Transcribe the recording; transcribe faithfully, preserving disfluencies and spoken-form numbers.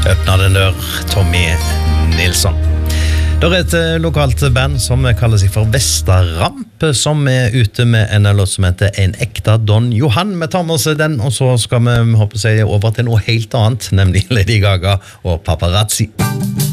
Øppna den dør, Tommy Nilsson. Det er et lokalt band som kaller seg for Vestaramp, som er ute med en låt som heter En ekta Don Johan. Vi tar med oss den, og så skal vi håper jeg, over til noe helt annet, nemlig Lady Gaga og Paparazzi.